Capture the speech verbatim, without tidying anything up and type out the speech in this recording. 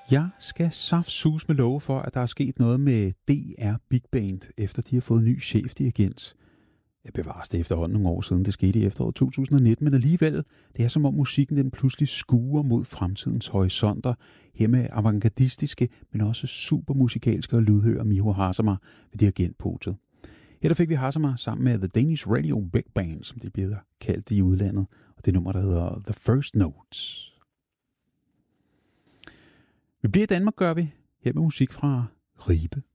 Jeg skal saftsus med love for, at der er sket noget med D R Big Band, efter de har fået ny chefdirigent. Jeg bevares det efterhånden nogle år siden, det skete i efteråret to tusind nitten, men alligevel, det er som om musikken den pludselig skuer mod fremtidens horisonter, her med avantgardistiske, men også supermusikalske og lydhøre Miho Hazama ved dirigentpotet. Her der fik vi Hazama sammen med The Danish Radio Big Band, som det bliver kaldt i udlandet, og det nummer, der hedder The First Notes. Vi bliver i Danmark, gør vi, her med musik fra Ribe.